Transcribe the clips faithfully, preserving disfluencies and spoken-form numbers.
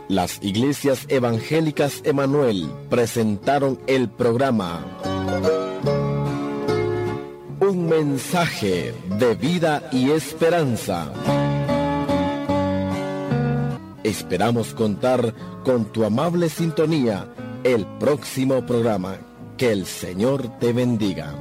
Las iglesias evangélicas Emanuel presentaron el programa Un mensaje de vida y esperanza. Esperamos contar con tu amable sintonía el próximo programa. Que el Señor te bendiga.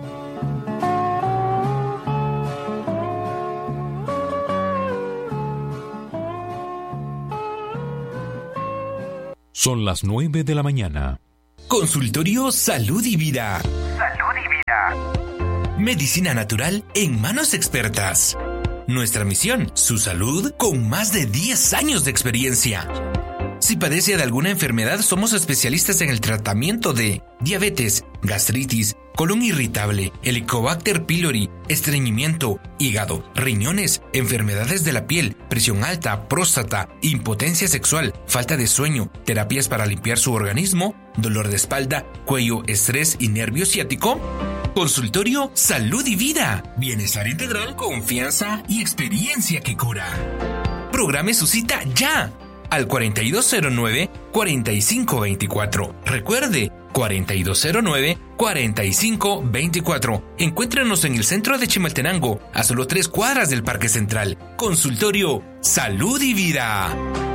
Son las nueve de la mañana. Consultorio Salud y Vida. Salud y Vida. Medicina natural en manos expertas. Nuestra misión, su salud con más de diez años de experiencia. Si padece de alguna enfermedad, somos especialistas en el tratamiento de diabetes, gastritis, colon irritable, Helicobacter pylori, estreñimiento, hígado, riñones, enfermedades de la piel, presión alta, próstata, impotencia sexual, falta de sueño, terapias para limpiar su organismo, dolor de espalda, cuello, estrés y nervio ciático. Consultorio Salud y Vida. Bienestar integral, confianza y experiencia que cura. Programe su cita ya al cuarenta y dos cero nueve, cuarenta y cinco veinticuatro. Recuerde, cuarenta y dos cero nueve, cuarenta y cinco veinticuatro. Encuéntrenos en el centro de Chimaltenango, a solo tres cuadras del Parque Central. Consultorio Salud y Vida.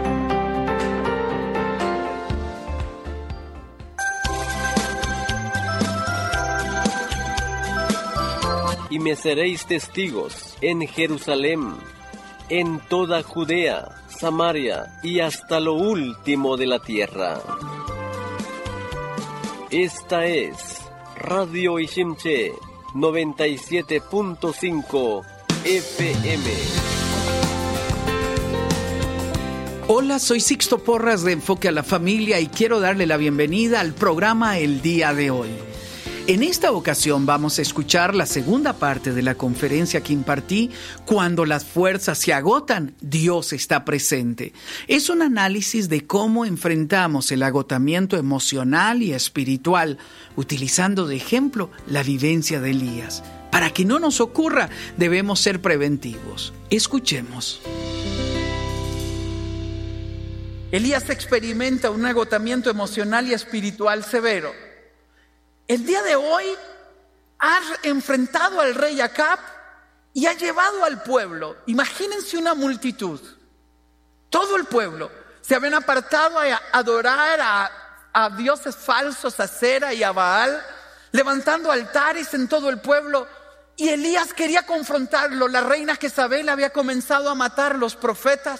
Y me seréis testigos en Jerusalén, en toda Judea, Samaria y hasta lo último de la tierra. Esta es Radio Ishimche noventa y siete punto cinco F M. Hola, soy Sixto Porras de Enfoque a la Familia y quiero darle la bienvenida al programa el día de hoy. En esta ocasión vamos a escuchar la segunda parte de la conferencia que impartí, Cuando las fuerzas se agotan, Dios está presente. Es un análisis de cómo enfrentamos el agotamiento emocional y espiritual, utilizando de ejemplo la vivencia de Elías. Para que no nos ocurra, debemos ser preventivos. Escuchemos. Elías experimenta un agotamiento emocional y espiritual severo. El día de hoy ha enfrentado al rey Acab y ha llevado al pueblo. Imagínense una multitud. Todo el pueblo se habían apartado a adorar a, a dioses falsos, a Sera y a Baal, levantando altares en todo el pueblo. Y Elías quería confrontarlo. La reina Jezabel había comenzado a matar a los profetas.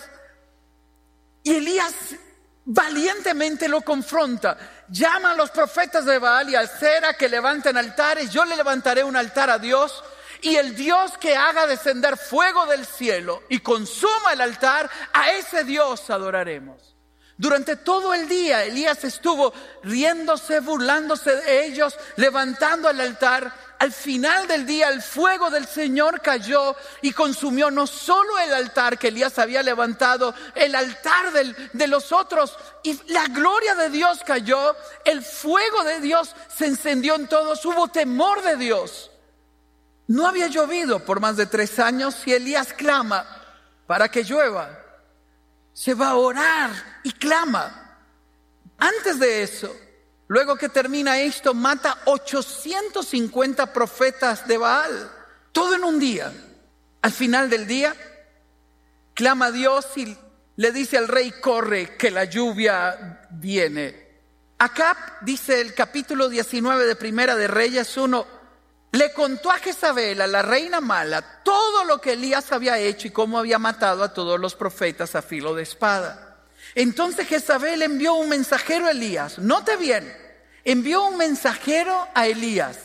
Y Elías valientemente lo confronta. Llama a los profetas de Baal y a Sera que levanten altares. Yo le levantaré un altar a Dios, y el Dios que haga descender fuego del cielo y consuma el altar, a ese Dios adoraremos. Durante todo el día Elías estuvo riéndose, burlándose de ellos, levantando el altar. Al final del día el fuego del Señor cayó y consumió no solo el altar que Elías había levantado, el altar del, de los otros, y la gloria de Dios cayó, el fuego de Dios se encendió en todos, hubo temor de Dios. No había llovido por más de tres años y Elías clama para que llueva. Se va a orar y clama. Antes de eso, luego que termina esto, mata ochocientos cincuenta profetas de Baal, todo en un día. Al final del día, clama a Dios y le dice al rey: corre, que la lluvia viene. Acab, dice el capítulo diecinueve de Primera de Reyes uno, le contó a Jezabel, a la reina mala, todo lo que Elías había hecho y cómo había matado a todos los profetas a filo de espada. Entonces Jezabel envió un mensajero a Elías. Note bien, envió un mensajero a Elías.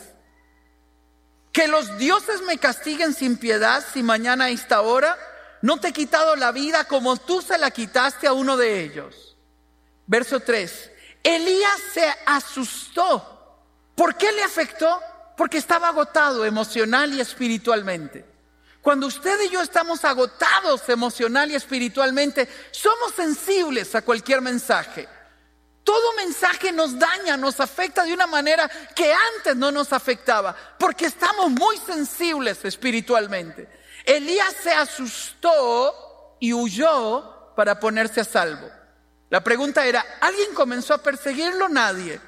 Que los dioses me castiguen sin piedad si mañana a esta hora no te he quitado la vida como tú se la quitaste a uno de ellos. Verso tres. Elías se asustó. ¿Por qué le afectó? Porque estaba agotado emocional y espiritualmente. Cuando usted y yo estamos agotados emocional y espiritualmente, somos sensibles a cualquier mensaje. Todo mensaje nos daña, nos afecta de una manera que antes no nos afectaba, porque estamos muy sensibles espiritualmente. Elías se asustó y huyó para ponerse a salvo. La pregunta era, ¿alguien comenzó a perseguirlo? Nadie.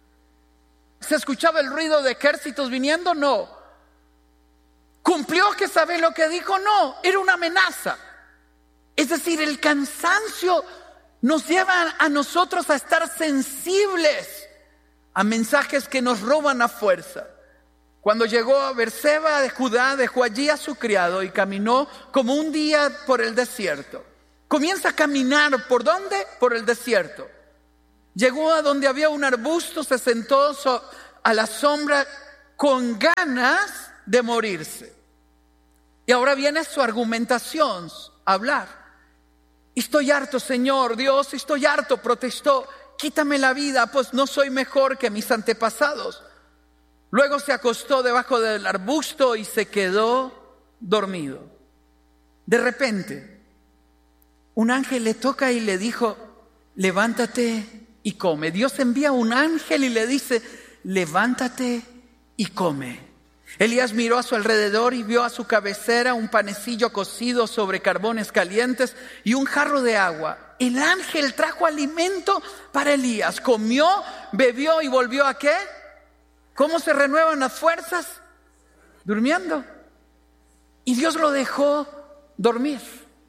¿Se escuchaba el ruido de ejércitos viniendo? No. ¿Cumplió que sabe lo que dijo? No, era una amenaza. Es decir, el cansancio nos lleva a nosotros a estar sensibles a mensajes que nos roban a fuerza. Cuando llegó a Berseba de Judá, dejó allí a su criado y caminó como un día por el desierto. Comienza a caminar, ¿por dónde? Por el desierto. Llegó a donde había un arbusto, se sentó a la sombra con ganas de morirse. Y ahora viene su argumentación, hablar. Estoy harto, Señor, Dios, estoy harto, protestó. Quítame la vida, pues no soy mejor que mis antepasados. Luego se acostó debajo del arbusto y se quedó dormido. De repente, un ángel le toca y le dijo, levántate y come. Dios envía un ángel y le dice, levántate y come. Elías miró a su alrededor y vio a su cabecera un panecillo cocido sobre carbones calientes y un jarro de agua. El ángel trajo alimento para Elías. Comió, bebió y volvió ¿a qué? ¿Cómo se renuevan las fuerzas? Durmiendo. Y Dios lo dejó dormir.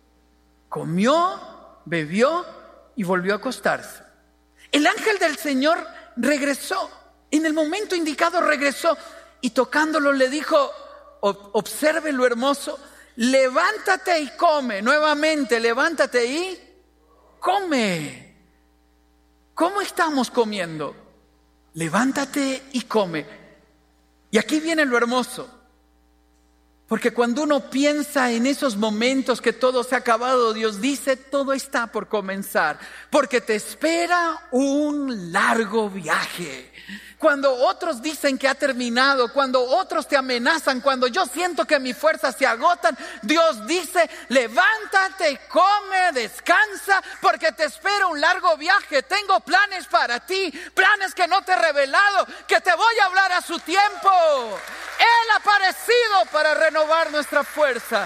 Comió, bebió y volvió a acostarse. El ángel del Señor regresó. En el momento indicado regresó y tocándolo le dijo, observe lo hermoso, levántate y come. Nuevamente, levántate y come. ¿Cómo estamos comiendo? Levántate y come. Y aquí viene lo hermoso. Porque cuando uno piensa en esos momentos que todo se ha acabado, Dios dice, todo está por comenzar. Porque te espera un largo viaje. Cuando otros dicen que ha terminado, cuando otros te amenazan, cuando yo siento que mis fuerzas se agotan, Dios dice, levántate, come, descansa, porque te espera un largo viaje. Tengo planes para ti, planes que no te he revelado, que te voy a hablar a su tiempo. Él ha aparecido para renovar nuestras fuerzas.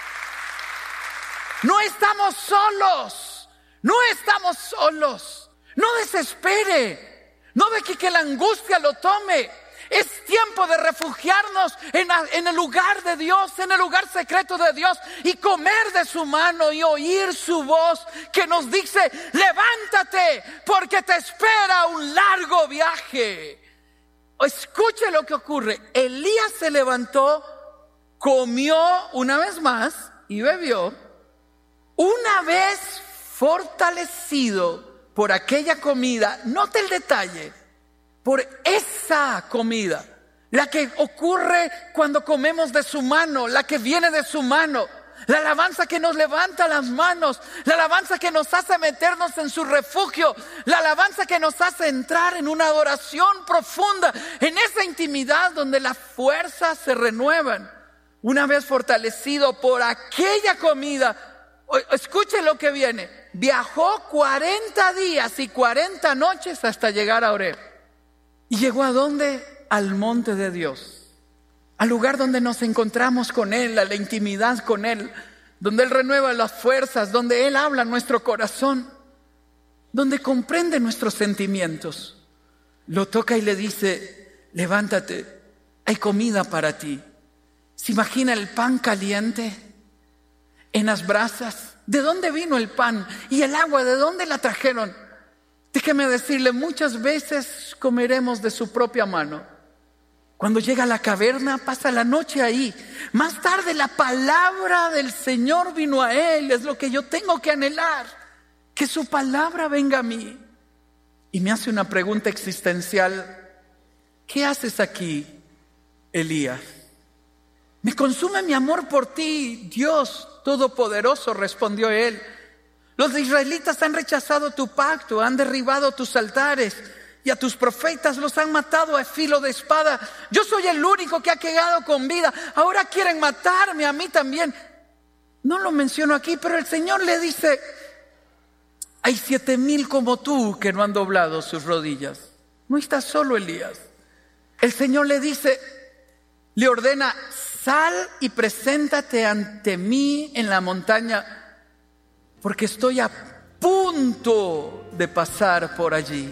No estamos solos, no estamos solos. No desespere. No deje que la angustia lo tome. Es tiempo de refugiarnos en, en el lugar de Dios, en el lugar secreto de Dios y comer de su mano y oír su voz que nos dice, levántate porque te espera un largo viaje. Escuche lo que ocurre. Elías se levantó, comió una vez más y bebió. Una vez fortalecido por aquella comida, note el detalle, por esa comida, la que ocurre cuando comemos de su mano, la que viene de su mano, la alabanza que nos levanta las manos, la alabanza que nos hace meternos en su refugio, la alabanza que nos hace entrar en una adoración profunda, en esa intimidad donde las fuerzas se renuevan. Una vez fortalecido por aquella comida, escuche lo que viene. Viajó cuarenta días y cuarenta noches hasta llegar a Horeb. ¿Y llegó a dónde? Al monte de Dios. Al lugar donde nos encontramos con Él, a la intimidad con Él. Donde Él renueva las fuerzas, donde Él habla en nuestro corazón. Donde comprende nuestros sentimientos. Lo toca y le dice, levántate, hay comida para ti. ¿Se imagina el pan caliente en las brasas? ¿De dónde vino el pan? ¿Y el agua? ¿De dónde la trajeron? Déjeme decirle, muchas veces comeremos de su propia mano. Cuando llega a la caverna, pasa la noche ahí. Más tarde la palabra del Señor vino a él. Es lo que yo tengo que anhelar. Que su palabra venga a mí. Y me hace una pregunta existencial. ¿Qué haces aquí, Elías? Me consume mi amor por ti, Dios Todopoderoso, respondió él. Los israelitas han rechazado tu pacto, han derribado tus altares y a tus profetas los han matado a filo de espada. Yo soy el único que ha quedado con vida. Ahora quieren matarme a mí también. No lo menciono aquí, pero el Señor le dice, hay siete mil como tú que no han doblado sus rodillas. No estás solo, Elías. El Señor le dice, le ordena, sal y preséntate ante mí en la montaña, porque estoy a punto punto de pasar por allí.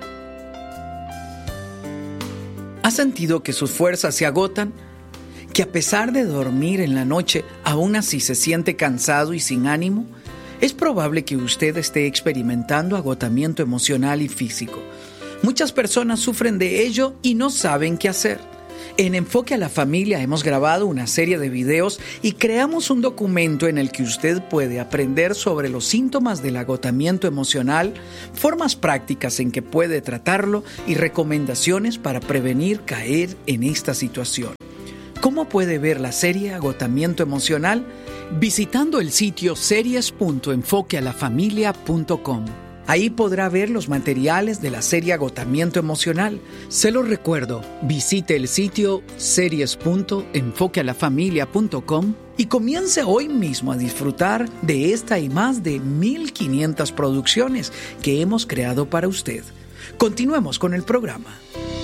¿Ha sentido que sus fuerzas se agotan? ¿Que a pesar de dormir en la noche, aún así se siente cansado y sin ánimo? Es probable que usted esté experimentando agotamiento emocional y físico. Muchas personas sufren de ello y no saben qué hacer. En Enfoque a la Familia hemos grabado una serie de videos y creamos un documento en el que usted puede aprender sobre los síntomas del agotamiento emocional, formas prácticas en que puede tratarlo y recomendaciones para prevenir caer en esta situación. ¿Cómo puede ver la serie Agotamiento Emocional? Visitando el sitio series punto enfoque a la familia punto com. Ahí podrá ver los materiales de la serie Agotamiento Emocional. Se lo recuerdo, visite el sitio series punto enfoque a la familia punto com y comience hoy mismo a disfrutar de esta y más de mil quinientas producciones que hemos creado para usted. Continuemos con el programa.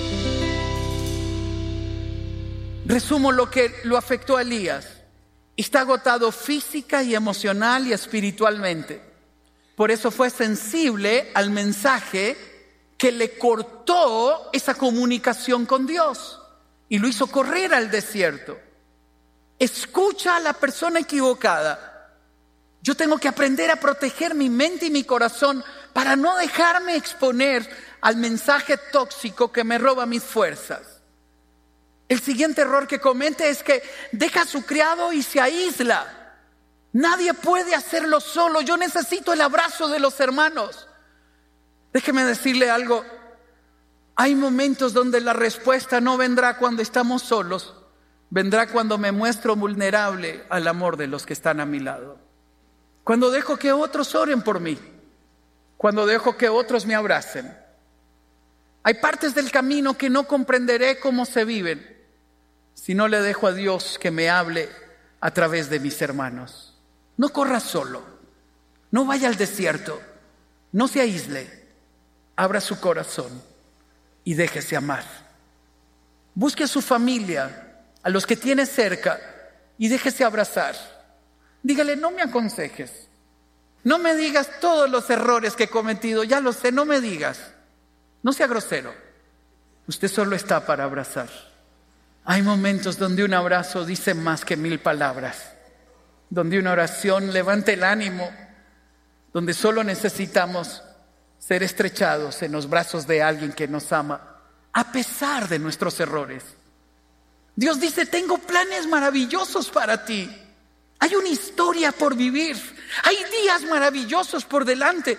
Resumo lo que lo afectó a Elías. Está agotado física y emocional y espiritualmente. Por eso fue sensible al mensaje que le cortó esa comunicación con Dios y lo hizo correr al desierto. Escucha a la persona equivocada. Yo tengo que aprender a proteger mi mente y mi corazón para no dejarme exponer al mensaje tóxico que me roba mis fuerzas. El siguiente error que comete es que deja a su criado y se aísla. Nadie puede hacerlo solo. Yo necesito el abrazo de los hermanos. Déjeme decirle algo. Hay momentos donde la respuesta no vendrá cuando estamos solos. Vendrá cuando me muestro vulnerable al amor de los que están a mi lado. Cuando dejo que otros oren por mí. Cuando dejo que otros me abracen. Hay partes del camino que no comprenderé cómo se viven si no le dejo a Dios que me hable a través de mis hermanos. No corra solo, no vaya al desierto, no se aísle, abra su corazón y déjese amar. Busque a su familia, a los que tiene cerca y déjese abrazar. Dígale, no me aconsejes, no me digas todos los errores que he cometido, ya lo sé, no me digas, no sea grosero, usted solo está para abrazar. Hay momentos donde un abrazo dice más que mil palabras. Donde una oración levanta el ánimo, donde solo necesitamos ser estrechados en los brazos de alguien que nos ama, a pesar de nuestros errores. Dios dice, tengo planes maravillosos para ti. Hay una historia por vivir, hay días maravillosos por delante.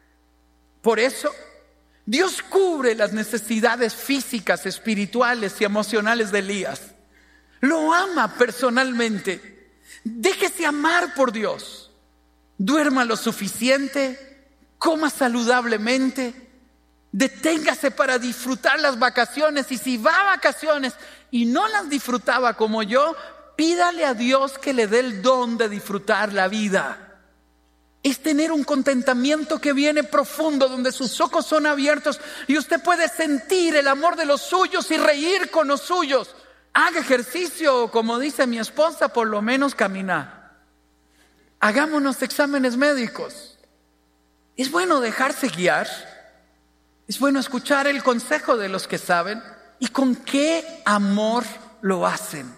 Por eso, Dios cubre las necesidades físicas, espirituales y emocionales de Elías. Lo ama personalmente. Déjese amar por Dios. Duerma lo suficiente, coma saludablemente, deténgase para disfrutar las vacaciones y si va a vacaciones y no las disfrutaba como yo, pídale a Dios que le dé el don de disfrutar la vida. Es tener un contentamiento que viene profundo, donde sus ojos son abiertos y usted puede sentir el amor de los suyos y reír con los suyos. Haga ejercicio, como dice mi esposa, por lo menos caminar. Hagámonos exámenes médicos. Es bueno dejarse guiar. Es bueno escuchar el consejo de los que saben y con qué amor lo hacen.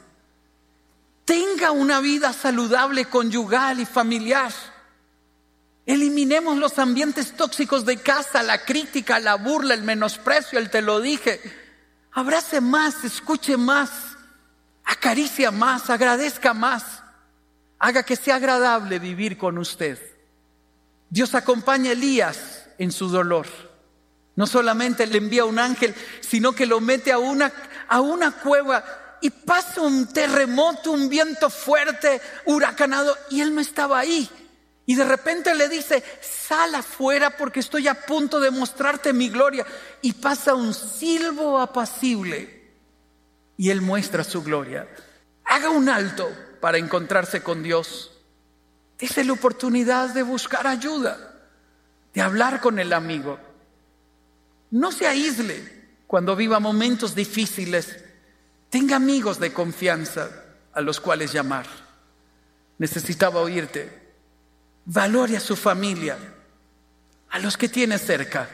Tenga una vida saludable, conyugal y familiar. Eliminemos los ambientes tóxicos de casa, la crítica, la burla, el menosprecio, el te lo dije. Abrace más, escuche más, acaricia más, agradezca más. Haga que sea agradable vivir con usted. Dios acompaña a Elías en su dolor. No solamente le envía un ángel, sino que lo mete a una, a una cueva y pasa un terremoto, un viento fuerte, huracanado, y él no estaba ahí. Y de repente le dice, sal afuera porque estoy a punto de mostrarte mi gloria. Y pasa un silbo apacible y él muestra su gloria. Haga un alto para encontrarse con Dios. Dese la oportunidad de buscar ayuda, de hablar con el amigo. No se aísle cuando viva momentos difíciles. Tenga amigos de confianza a los cuales llamar. Necesitaba oírte. Valore a su familia. a los que tiene cerca.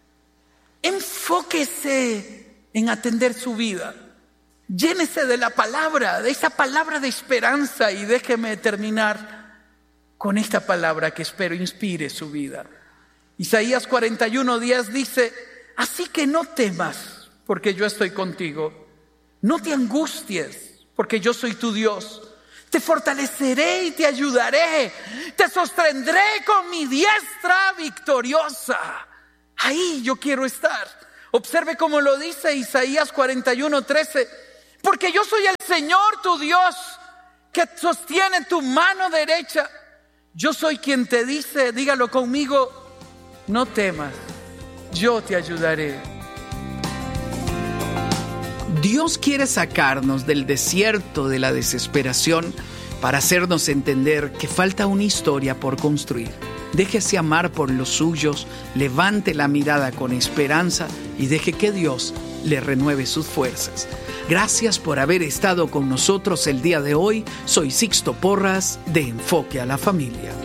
Enfóquese en atender su vida. Llénese de la palabra, de esa palabra de esperanza, y déjeme terminar con esta palabra que espero inspire su vida. Isaías cuarenta y uno diez dice: así que no temas, porque yo estoy contigo. No te angusties, porque yo soy tu Dios. Te fortaleceré y te ayudaré. Te sostendré con mi diestra victoriosa. Ahí yo quiero estar. Observe cómo lo dice Isaías cuarenta y uno trece. Porque yo soy el Señor tu Dios, que sostiene tu mano derecha. Yo soy quien te dice, dígalo conmigo: no temas, yo te ayudaré. Dios quiere sacarnos del desierto de la desesperación para hacernos entender que falta una historia por construir. Déjese amar por los suyos, levante la mirada con esperanza y deje que Dios le renueve sus fuerzas. Gracias por haber estado con nosotros el día de hoy. Soy Sixto Porras de Enfoque a la Familia.